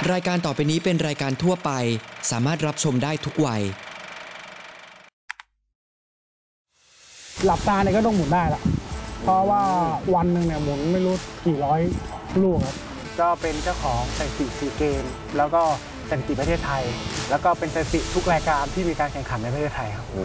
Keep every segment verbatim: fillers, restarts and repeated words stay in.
รายการต่อไปนี้เป็นรายการทั่วไปสามารถรับชมได้ทุกวัยหลับตาเนี่ยก็ต้องหมุนได้ละเพราะว่าวันหนึ่งเนี่ยหมุนไม่รู้กี่ร้อยลูกครับก็เป็นเจ้าของสถิติซีเกมแล้วก็สถิติประเทศไทยแล้วก็เป็นสถิติทุกรายการที่มีการแข่งขันในประเทศไทยครับโอ้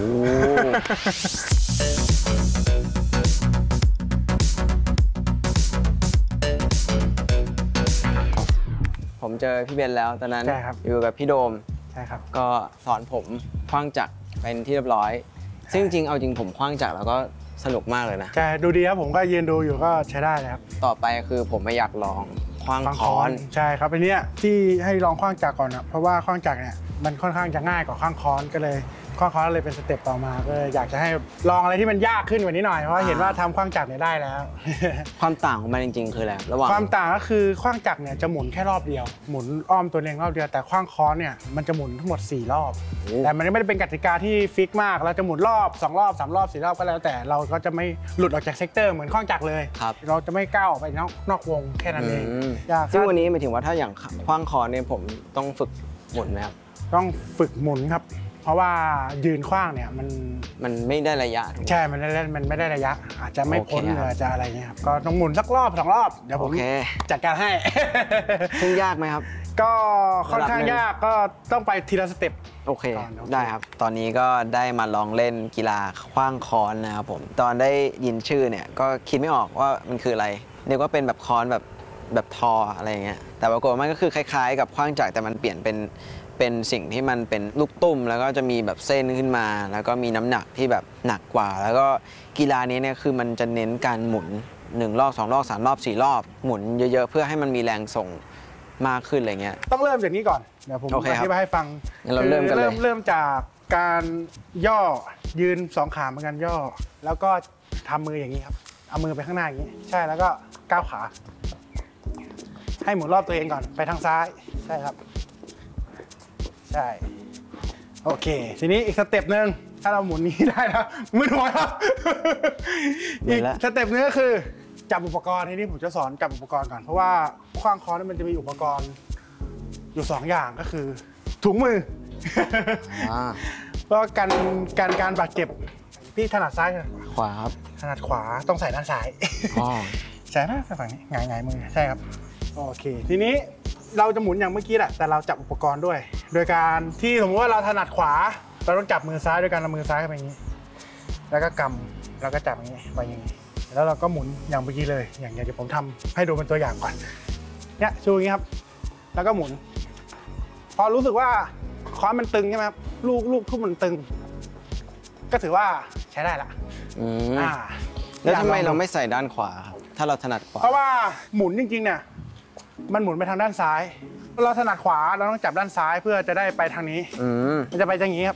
ผมเจอพี่เบนแล้วตอนนั้นใช่ครับอยู่กับพี่โดมใช่ครับก็สอนผมขว้างจักรเป็นที่เรียบร้อยซึ่งจริงเอาจริงผมขว้างจักรแล้วก็สนุกมากเลยนะใช่ดูดีครับผมก็ยืนดูอยู่ก็ใช้ได้เลยครับต่อไปคือผมไม่อยากลองขว้างค้อนใช่ครับอันนี้ที่ให้ลองขว้างจักรก่อนนะเพราะว่าขว้างจักรเนี่ยมันค่อนข้างจะง่ายกว่าขว้างค้อนก็เลยขว้างค้อนเลยเป็นสเต็ปต่อมาก็อยากจะให้ลองอะไรที่มันยากขึ้นกว่านี้หน่อยเพราะเห็นว่าทำขว้างจักรเนี่ยได้แล้วความต่างของมันจริงๆคืออะไรระหว่างความต่างก็คือขว้างจักรเนี่ยจะหมุนแค่รอบเดียวหมุนอ้อมตัวเองรอบเดียวแต่ขว้างค้อนเนี่ยมันจะหมุนทั้งหมดสี่รอบแต่มันไม่ได้เป็นกติกาที่ฟิกมากเราจะหมุนรอบสองรอบสามรอบสี่รอบก็แล้วแต่เราก็จะไม่หลุดออกจากเซกเตอร์เหมือนขว้างจักรเลยเราจะไม่ก้าวออกไปนอกนอกวงแค่นั้นเองซึ่งวันนี้หมายถึงว่าถ้าอย่างขว้างค้อนเนี่ยผมต้องฝึกหมุนไหมครับต้องฝึกหมุนครับเพราะว่ายืนขว้างเนี่ยมันมันไม่ได้ระยะใช่มันไม่ได้มันไม่ได้ระยะอาจจะไม่พ้นหรืออาจจะอะไรเงี้ยครับก็ต้องหมุนสักรอบสองรอบเดี๋ยวผมจัดการให้ซึ่งยากไหมครับก็ค่อนข้างยากก็ต้องไปทีละสเต็ปโอเคได้ครับตอนนี้ก็ได้มาลองเล่นกีฬาขว้างค้อนนะครับผมตอนได้ยินชื่อเนี่ยก็คิดไม่ออกว่ามันคืออะไรนึกว่าเป็นแบบค้อนแบบแบบทออะไรอย่างเงี้ยแต่ปรากฏมันก็คือคล้ายๆกับขว้างจักรแต่มันเปลี่ยนเป็นเป็นสิ่งที่มันเป็นลูกตุ้มแล้วก็จะมีแบบเส้นขึ้นมาแล้วก็มีน้ำหนักที่แบบหนักกว่าแล้วก็กีฬานี้เนี่ยคือมันจะเน้นการหมุนหนึ่งรอบสองรอบสามรอบสี่รอบหมุนเยอะๆเพื่อให้มันมีแรงส่งมากขึ้นอะไรเงี้ยต้องเริ่มจากนี้ก่อนเดี๋ยวผมอธิบายให้ฟังเราเริ่มกันเลยเริ่มจากการย่อยืนสองขาเหมือนกันย่อแล้วก็ทำมืออย่างนี้ครับเอามือไปข้างหน้าอย่างนี้ใช่แล้วก็ก้าวขาให้หมุนรอบตัวเองก่อนไปทางซ้ายใช่ครับใช่โอเคทีนี้อีกสเต็ปหนึ่งถ้าเราหมุนนี้ได้แล้วมือหัวครับอีกสเต็ปนึงก็คือจับอุปกรณ์ทีนี้ผมจะสอนจับอุปกรณ์ก่อนเพราะว่าขว้างค้อนมันจะมีอุปกรณ์อยู่สองอย่างก็คือถุงมือเพราะการการการบาดเจ็บพี่ถนัดซ้ายขวาครับถนัดขวาต้องใส่ด้านซ้ายใช่ไหมฝั่งนี้หงายหงายมือใช่ครับโอเคทีนี้เราจะหมุนอย่างเมื่อกี้แหละแต่เราจับอุปกรณ์ด้วยโดยการที่สมมติว่าเราถนัดขวาเราต้องจับมือซ้ายโดยการเอามือซ้ายเข้าไปอย่างนี้แล้วก็กำแล้วก็จับอย่างนี้ไปอย่างนี้แล้วเราก็หมุนอย่างเมื่อกี้เลยอย่างอย่างที่ผมทำให้ดูเป็นตัวอย่างก่อนเนี่ยชูอย่างนี้ครับแล้วก็หมุนพอรู้สึกว่าค้อนมันตึงใช่ไหมครับลูกลูกทุบมันตึงก็ถือว่าใช้ได้ละอ่าแล้วทำไมเราไม่ใส่ด้านขวาครับถ้าเราถนัดขวาเพราะว่าหมุนจริงๆเนี่ยมันหมุนไปทางด้านซ้ายเราถนัดขวาเราต้องจับด้านซ้ายเพื่อจะได้ไปทางนี้มันจะไปอย่างนี้ครับ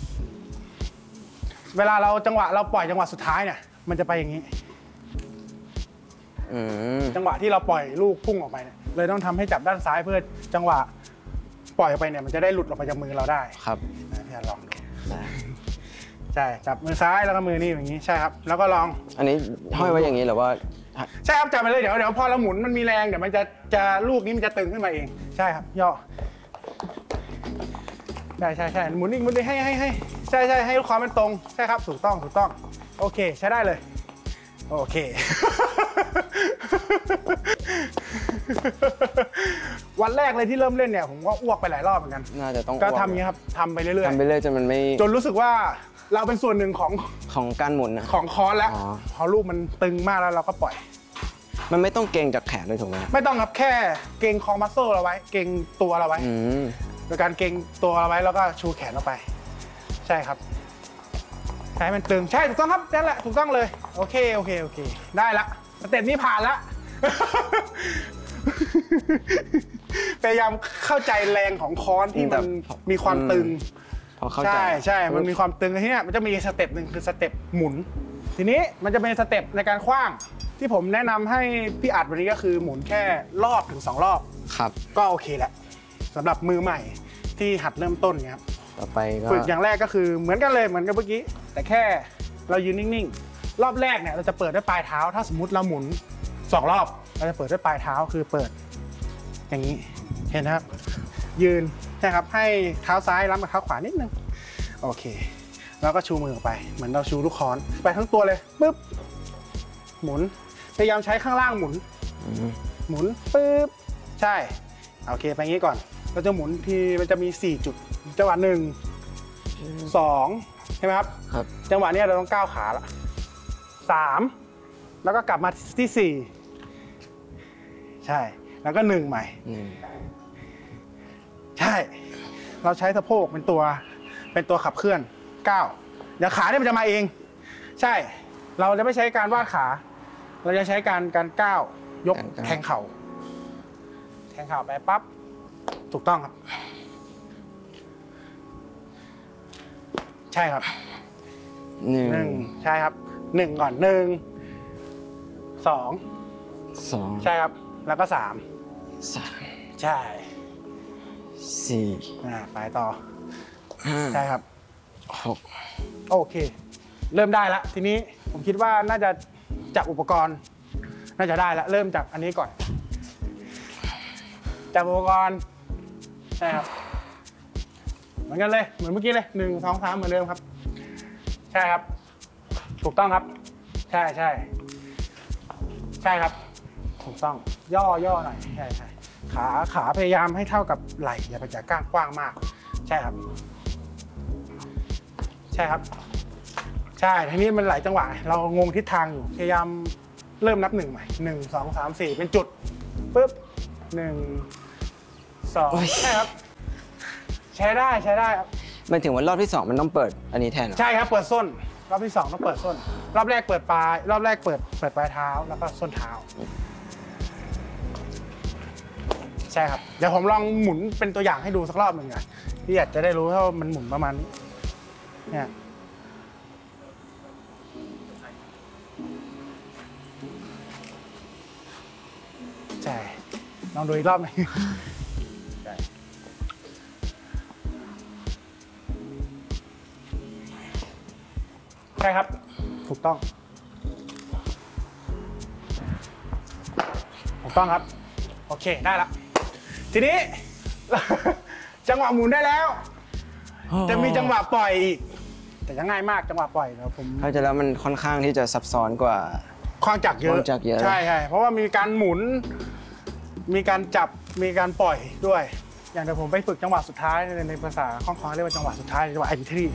เวลาเราจังหวะเราปล่อยจังหวะสุดท้ายเนี่ยมันจะไปอย่างนี้จังหวะที่เราปล่อยลูกพุ่งออกไปเนี่ยเลยต้องทำให้จับด้านซ้ายเพื่อจังหวะปล่อยออกไปเนี่ยมันจะได้หลุดออกไปจากมือเราได้ครับพี่ลองดูใช่จับมือซ้ายแล้วก็มือนี่อย่างนี้ใช่ครับแล้วก็ลองอันนี้ห้อยไว้อย่างนี้หรือว่าใช่ครับจับไปเลยเดี๋ยวเดี๋ยวพอเราหมุนมันมีแรงเดี๋ยวมันจะจะลูกนี้มันจะตึงขึ้นมาเองใช่ครับย่อใช่ใช่ใช่หมุนอีกหมุนอีกให้ให้ให้ใช่ใช่ให้ลูกคอมันตรงใช่ครับถูกต้องถูกต้องโอเคใช้ได้เลยโอเควันแรกเลยที่เริ่มเล่นเนี่ยผมก็อ้วกไปหลายรอบเหมือนกันน่าจะต้องก็ทำอย่างนี้ครับทำไปเรื่อยๆทำไปเรื่อยจนมันไม่จนรู้สึกว่าเราเป็นส่วนหนึ่งของของการหมุนนะของคอนแล้วพอลูกมันตึงมากแล้วเราก็ปล่อยมันไม่ต้องเกรงจากแขนเลยถูกไหมไม่ต้องครับแค่เกรงคอมัสเซลเราไว้เกรงตัวเราไว้โดยการเกรงตัวเราไว้แล้วก็ชูแขนเราไปใช่ครับใช้มันตึงใช่ถูกต้องครับนั่นแหละถูกต้องเลยโอเคโอเคโอเคได้ละสเต็ปนี้ผ่านละพยายามเข้าใจแรงของค้อนที่มันมีความตึงใช่ใช่มันมีความตึงที่นี่มันจะมีสเต็ปหนึ่งคือสเต็ปหมุนทีนี้มันจะเป็นสเต็ปในการขว้างที่ผมแนะนำให้พี่อัดวันนี้ก็คือหมุนแค่รอบถึงสองรอบครับก็โอเคแล้วสำหรับมือใหม่ที่หัดเริ่มต้นเนี่ยครับต่อไปก็ฝึกอย่างแรกก็คือเหมือนกันเลยเหมือนกับเมื่อกี้แต่แค่เรายืนนิ่งๆรอบแรกเนี่ยเราจะเปิดด้วยปลายเท้าถ้าสมมุติเราหมุนสองรอบเราจะเปิดด้วยปลายเท้าคือเปิดอย่างนี้เห็นนะครับ ยืนใช่ครับให้เท้าซ้ายล้ำกับเท้าขวานิดนึงโอเคแล้วก็ชูมือออกไปเหมือนเราชูลูกค้อนไปทั้งตัวเลยปึ๊บหมุนพยายามใช้ข้างล่างหมุนหมุนปึ๊บใช่โอเคไปงี้ก่อนเราจะหมุนทีมันจะมีสี่จุดจังหวะหนึ่งสองใช่ไหมครับครับจังหวะนี้เราต้องก้าวขาละสามแล้วก็กลับมาที่สี่ใช่แล้วก็หนึ่งใหม่ใช่เราใช้สะโพกเป็นตัวเป็นตัวขับเคลื่อนก้าวเดี๋ยวขาเนี่ยมันจะมาเองใช่เราจะไม่ใช้การวาดขาเราจะใช้การการก้าวยกแทงเข่าแทงเข่าไปปั๊บถูกต้องครับใช่ครับหนึ่งหนึ่งใช่ครับหนึ่งก่อนหนึ่งสองสองใช่ครับแล้วก็สามสามใช่สี่อ่าไปต่อใช่ครับหกโอเคเริ่มได้ละทีนี้ผมคิดว่าน่าจะจากอุปกรณ์น่าจะได้ละเริ่มจากอันนี้ก่อนจากอุปกรณ์ใช่ครับเหมือนกันเลยเหมือนเมื่อกี้เลยหนึ่งสองสามเหมือนเดิมครับใช่ครับถูกต้องครับใช่ใช่ใช่ครับถูกต้องย่อย่อหน่อยใช่ใช่ขาขาพยายามให้เท่ากับไหล่อย่าไปจากก้างกว้างมากใช่ครับใช่ครับใช่ทีนี้มันหลายจังหวะเรางงทิศทางอยู่พยายามเริ่มนับหนึ่งใหม่หนึ่งสองสามสี่เป็นจุดปุ๊บหนึ่งสองใช่ครับใช้ได้ใช้ได้ครับหมายถึงว่ารอบที่สองมันต้องเปิดอันนี้แทนใช่ครับเปิดส้นรอบที่สองต้องเปิดส้นรอบแรกเปิดปลายรอบแรกเปิดเปิดปลายเท้าแล้วก็ส้นเท้าใช่ครับเดี๋ยวผมลองหมุนเป็นตัวอย่างให้ดูสักรอบหนึ่งอ่ะพี่อาจจะได้รู้ว่ามันหมุนประมาณนี้เนี่ยใช่ลองดูอีกรอบหนึ่งใช่ใช่ครับถูกต้องถูกต้องครับโอเคได้ละทีนี้ จังหวะหมุนได้แล้วจะมีจังหวะปล่อยอีกแต่ยังง่ายมากจังหวะปล่อยแล้วผมเข้าใจแล้วมันค่อนข้างที่จะซับซ้อนกว่าคว้างจักรเยอะใช่ใช่เพราะว่ามีการหมุนมีการจับมีการปล่อยด้วยอย่างเดี๋ยวผมไปฝึกจังหวะสุดท้ายในภาษาคล่องคอเรียกว่าจังหวะสุดท้ายจังหวะ entry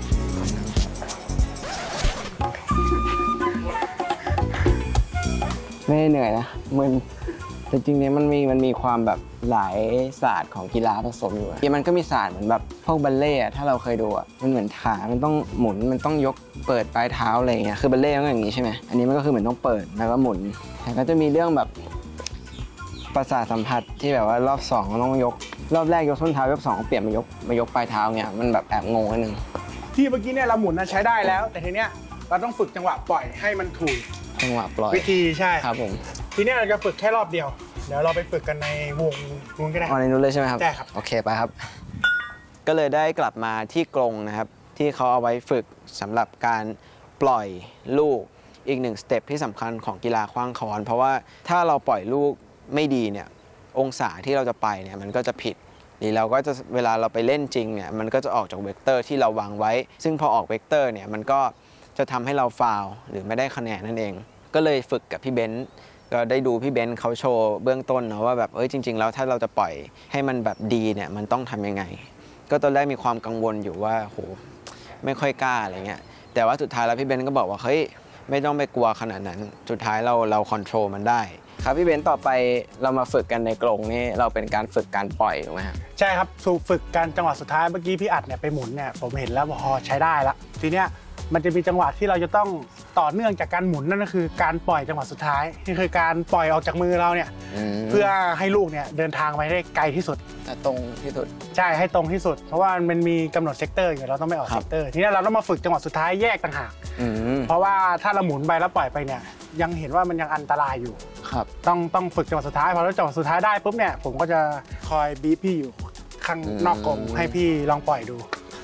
ไม่เหนื่อยนะมันแต่จริงๆเนี่ยมันมีมันมีความแบบหลายศาสตร์ของกีฬาผสมอยู่มันก็มีศาสตร์เหมือนแบบพวกบัลเล่ถ้าเราเคยดูอ่ะมันเหมือนขามันต้องหมุนมันต้องยกเปิดปลายเท้าอะไรอย่างเงี้ยคือบัลเล่ก็อย่างนี้ใช่ไหมอันนี้มันก็คือเหมือนต้องเปิดแล้วก็หมุนแต่ก็จะมีเรื่องแบบประสาทสัมผัสที่แบบว่ารอบสองต้องยกรอบแรกยกส้นเท้ายกสองเปลี่ยนมายกมายกปลายเท้าเงี้ยมันแบบแอบงงนิดนึงที่เมื่อกี้เนี่ยเราหมุนนะใช้ได้แล้วแต่ทีเนี้ยเราต้องฝึกจังหวะปล่อยให้มันถูกจังหวะปล่อยวิธีใช่ครับผมทีนี้เราจะฝึกแค่รอบเดียวเดี๋ยวเราไปฝึกกันในวงวงก็ได้อ๋อในนู้นเลยใช่ไหมครับใช่ครับโอเคไปครับก็เลยได้กลับมาที่กรงนะครับที่เขาเอาไว้ฝึกสำหรับการปล่อยลูกอีกหนึ่งสเต็ปที่สำคัญของกีฬาขว้างค้อนเพราะว่าถ้าเราปล่อยลูกไม่ดีเนี่ยองศาที่เราจะไปเนี่ยมันก็จะผิดหรือเราก็จะเวลาเราไปเล่นจริงเนี่ยมันก็จะออกจากเวกเตอร์ที่เราวางไว้ซึ่งพอออกเวกเตอร์เนี่ยมันก็จะทำให้เราฟาวล์หรือไม่ได้คะแนนนั่นเองก็เลยฝึกกับพี่เบนซ์ก็ได้ดูพี่เบนซ์เขาโชว์เบื้องต้นเนาะว่าแบบเอ้ยจริงๆแล้วถ้าเราจะปล่อยให้มันแบบดีเนี่ยมันต้องทำยังไงก็ตอนแรกมีความกังวลอยู่ว่าโหไม่ค่อยกล้าอะไรเงี้ยแต่ว่าสุดท้ายแล้วพี่เบนซ์ก็บอกว่าเฮ้ยไม่ต้องไปกลัวขนาดนั้นสุดท้ายเราเราคอนโทรลมันได้ครับพี่เบนซ์ต่อไปเรามาฝึกกันในกรงนี่เราเป็นการฝึกการปล่อยถูกไหมครับใช่ครับฝึกการจังหวะสุดท้ายเมื่อกี้พี่อัดเนี่ยไปหมุนเนี่ยผมเห็นแล้วพอใช้ได้ละทีเนี้ยมันจะมีจังหวะที่เราจะต้องต่อเนื่องจากการหมุนนั่นก็คือการปล่อยจังหวะสุดท้ายนี่คือการปล่อยออกจากมือเราเนี่ยเพื่อให้ลูกเนี่ยเดินทางไปได้ไกลที่สุดตรงที่สุดใช่ให้ตรงที่สุดเพราะว่ามันมีกำหนดเซกเตอร์อยู่เราต้องไม่ออกเซกเตอร์ทีนี้เราต้องมาฝึกจังหวะสุดท้ายแยกต่างหากเพราะว่าถ้าเราหมุนไปแล้วปล่อยไปเนี่ยยังเห็นว่ามันยังอันตรายอยู่ครับต้องต้องฝึกจังหวะสุดท้ายพอเราจังหวะสุดท้ายได้ปุ๊บเนี่ยผมก็จะคอยบีบพี่อยู่ข้างนอกกรงให้พี่ลองปล่อยดู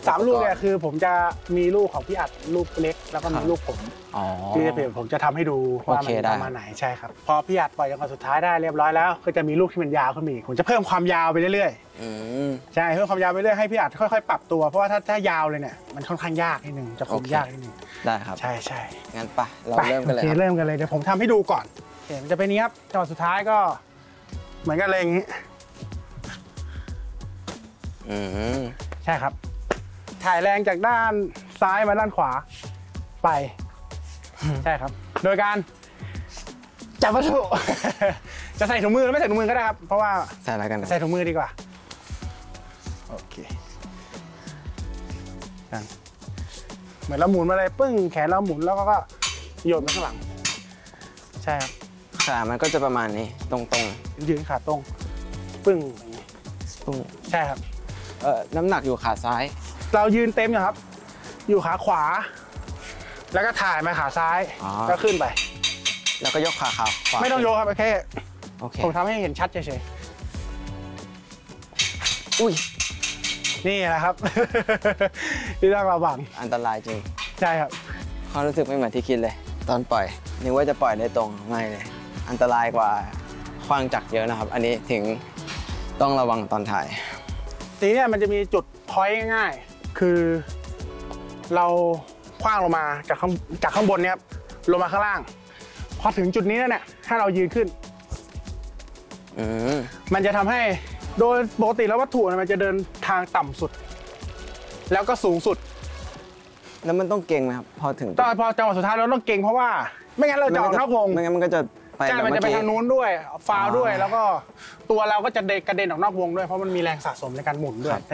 สามลูกเนี่ยคือผมจะมีลูกของพี่อัดลูกเล็กแล้วก็มีลูกผมอ๋อที่จะเปลี่ยนผมจะทำให้ดูว่าโอเคมันได้ประมาณไหนใช่ครับพอพี่อัดปล่อยจนกว่าสุดท้ายได้เรียบร้อยแล้วก็จะมีลูกที่มันยาวขึ้นมาอีกผมจะเพิ่มความยาวไปเรื่อยอืมๆใช่เพิ่มความยาวไปเรื่อยให้พี่อัดค่อยๆปรับตัวเพราะว่าถ้าถ้ายาวเลยเนี่ยมันค่อนข้างยากนิดนึงจะคุมโอเคยากนิดนึงได้ครับใช่ใช่งั้นไปเราไปเริ่มกันเลยโอคครับ เริ่มกันเลยเดี๋ยวผมทำให้ดูก่อนเห็นจะเป็นนี้ครับจังหวะสุดท้ายก็เหมือนกันเลยอย่างนี้อืมใช่ครับ ถ่ายแรงจากด้านซ้ายมาด้านขวาไป ใช่ครับ โดยการจับวัตถุ จะใส่ถุงมือหรือไม่ใส่ถุงมือก็ได้ครับ เพราะว่าใส่อะไรกันนะใส่ถุงมือดีกว่า โอเคนั่นเหมือนเราหมุนมาเลยปึ้งแขนเราหมุนแล้วก็โยนไปข้างหลัง ใช่ครับขามันก็จะประมาณนี้ตรงยืนขาตรง ปึ้งอย่างนี้ๆตรงใช่ครับเอ่อน้ำหนักอยู่ขาซ้ายเรายืนเต็มอยู่ครับ อยู่ขาขวา แล้วก็ถ่ายมาขาซ้ายอ๋อก็ขึ้นไปแล้วก็ยกขาขาวขวาไม่ต้องโยกครับแค่โอเคผมทำให้เห็นชัดเฉยอุ้ยๆ นี่แหละครับ ที่ต้องระวังอันตรายจริงใช่ครับความรู้สึกไม่เหมือนที่คิดเลย ตอนปล่อยนึกว่าจะปล่อยได้ตรงไม่เลย อันตรายกว่าขว้างจักรเยอะนะครับ อันนี้ถึงต้องระวังตอนถ่ายทีเนี้ยมันจะมีจุดพอยต์ง่ายๆ คือเราคว้างลงมาจากข้างจากข้างบนเนี้ยครับลงมาข้างล่าง พอถึงจุดนี้แล้วเนี่ยถ้าเรายืนขึ้นอืมมันจะทำให้โดยปกติแล้ววัตถุเนี่ยมันจะเดินทางต่ำสุด แล้วก็สูงสุดแล้วมันต้องเก่งไหมครับพอถึงตอนพอจังหวะสุดท้ายเราต้องเก่งเพราะว่า ไม่งั้นเราจะออกนอกวงไม่งั้นมันก็จะไปใช่แบบมันจะไปเมื่อกี้ทางนู้นด้วยฟาวล์ด้วยอ๋อแล้วก็ตัวเราก็จะเดนกระเด็นออกนอกวงด้วยเพราะมันมีแรงสะสมในการหมุนด้วย